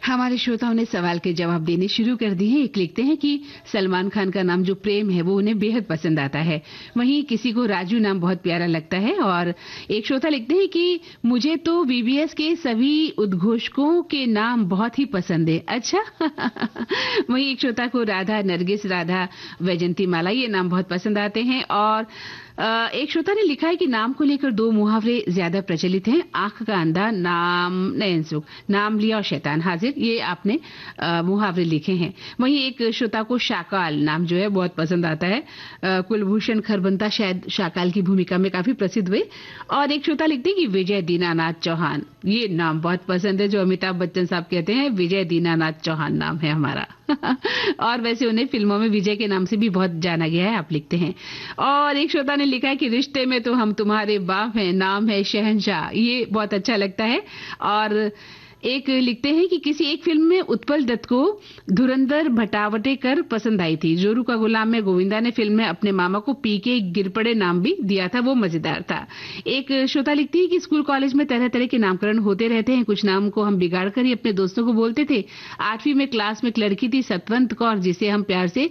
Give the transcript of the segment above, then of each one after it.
हमारे श्रोताओं ने सवाल के जवाब देने शुरू कर दिए हैं। एक लिखते हैं कि सलमान खान का नाम जो प्रेम है वो उन्हें बेहद पसंद आता है। वहीं किसी को राजू नाम बहुत प्यारा लगता है। और एक श्रोता लिखते हैं कि मुझे तो वीबीएस के सभी उद्घोषकों के नाम बहुत ही पसंद है। अच्छा वहीं एक श्रोता को राधा, नरगिस, राधा, वैजंती माला ये नाम बहुत पसंद आते हैं। और एक श्रोता ने लिखा है कि नाम को लेकर दो मुहावरे ज्यादा प्रचलित हैं। आंख का अंधा, नाम नयन सुख, नाम लिया और शैतान हाजिर, ये आपने मुहावरे लिखे हैं। वहीं एक श्रोता को शाकाल नाम जो है बहुत पसंद आता है। कुलभूषण खरबंदा शायद शाकाल की भूमिका में काफी प्रसिद्ध हुए। और एक श्रोता लिखते हैं कि विजय दीनानाथ चौहान, ये नाम बहुत पसंद है। जो अमिताभ बच्चन साहब कहते हैं विजय दीनानाथ चौहान नाम है हमारा। और वैसे उन्हें फिल्मों में विजय के नाम से भी बहुत जाना गया है, आप लिखते हैं। और एक श्रोता ने लिखा है कि रिश्ते में तो हम तुम्हारे बाप हैं, नाम है शहंशाह, ये बहुत अच्छा लगता है। और एक लिखते हैं कि किसी एक फिल्म में उत्पल दत्त को धुरंधर भटावटेकर पसंद आई थी। जोरू का गुलाम में गोविंदा ने फिल्म में अपने मामा को पी के गिरपड़े नाम भी दिया था, वो मजेदार था। एक श्रोता लिखती है कि स्कूल कॉलेज में तरह तरह के नामकरण होते रहते हैं। कुछ नाम को हम बिगाड़ कर ही अपने दोस्तों को बोलते थे। 8वीं में क्लास में एक लड़की थी सतवंत कौर, जिसे हम प्यार से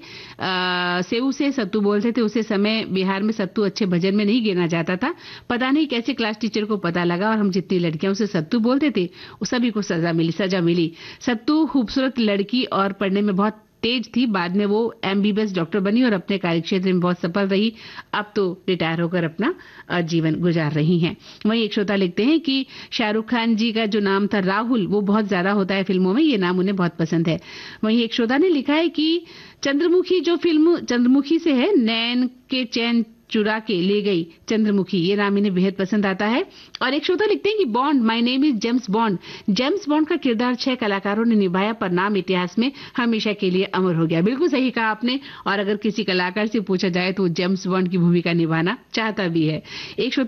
सेऊ से सत्तू बोलते थे। उसे समय बिहार में सत्तू अच्छे भजन में नहीं गिना जाता था। पता नहीं कैसे क्लास टीचर को पता लगा और हम जितनी लड़कियां उसे सत्तू बोलते थे वो सभी को सजा मिली। सत्तू खूबसूरत लड़की और पढ़ने में बहुत तेज थी। बाद में वो एमबीबीएस डॉक्टर बनी और अपने कार्यक्षेत्र में बहुत सफल रही। अब तो रिटायर होकर अपना जीवन गुजार रही हैं। वहीं एक श्रोता लिखते हैं कि शाहरुख खान जी का जो नाम था राहुल, वो बहुत ज्यादा होता है फिल्मों में, ये नाम उन्हें बहुत पसंद है। वहीं एक श्रोता ने लिखा है कि चंद्रमुखी, जो फिल्म चंद्रमुखी से है, नैन के चैन चुरा के ले गई चंद्रमुखी, ये नाम इन्हें बेहद पसंद आता है। और एक श्रोता लिखते हैं कि bond, my name is James bond. James bond का किरदार 6 कलाकारों ने निभाया, पर नाम इतिहास में हमेशा के लिए अमर हो गया। बिल्कुल सही कहा आपने। और अगर किसी कलाकार से पूछा जाए तो जेम्स बॉन्ड की भूमिका निभाना चाहता भी है। एक श्रोता